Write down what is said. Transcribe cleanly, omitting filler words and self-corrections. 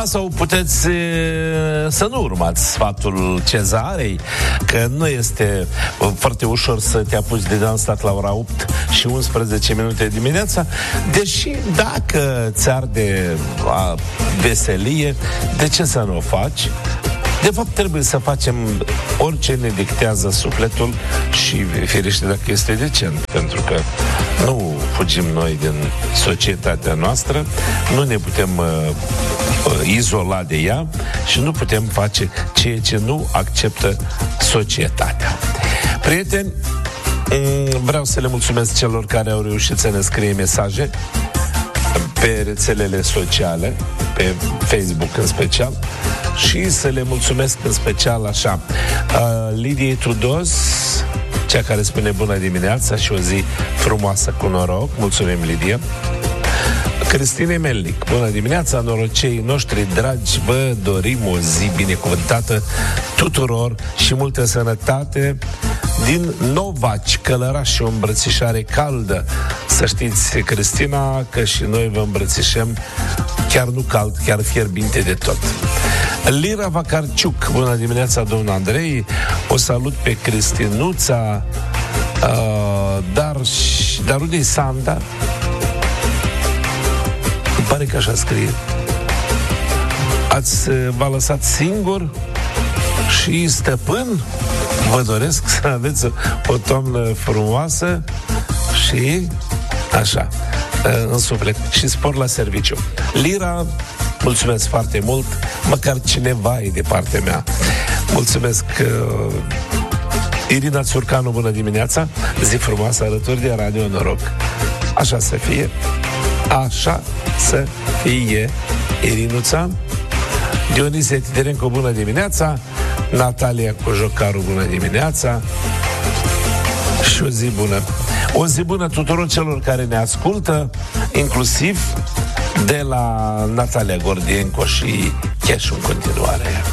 Sau puteți să nu urmați sfatul Cezarei, că nu este foarte ușor să te apuci de dansat la ora 8 și 11 minute dimineața, deși dacă ți arde veselie, de ce să nu o faci? De fapt, trebuie să facem orice ne dictează sufletul și firește dacă este decent, pentru că nu fugim noi din societatea noastră, nu ne putem izola de ea și nu putem face ceea ce nu acceptă societatea. Prieteni, vreau să le mulțumesc celor care au reușit să ne scrie mesaje pe rețelele sociale, pe Facebook în special, și să le mulțumesc în special așa Lidiei Trudos, cea care spune bună dimineața și o zi frumoasă cu noroc. Mulțumim, Lidia. Cristine Melnic, bună dimineața, norocei noștri dragi, vă dorim o zi binecuvântată tuturor și multă sănătate. Din Novaci, Călăraș, și o îmbrățișare caldă. Să știți, Cristina, că și noi vă îmbrățișăm chiar nu cald, chiar fierbinte de tot. Lira Vacarciuc, bună dimineața, domnul Andrei, o salut pe Cristinuța, dar unde-i Sanda? Îmi pare că așa scrie. V-a lăsat singur și stăpân? Vă doresc să aveți o toamnă frumoasă și așa, în suflet, și spor la serviciu. Lira, mulțumesc foarte mult, măcar cineva e de partea mea. Mulțumesc. Irina Țurcanu, bună dimineața, zi frumoasă alături de Radio Noroc. Așa să fie. Așa să fie, Irinuța. Dionise Titerenco, bună dimineața. Natalia Cojocaru, bună dimineața. Și o zi bună. O zi bună tuturor celor care ne ascultă, inclusiv de la Natalia Gordienco și Cheșu în continuare.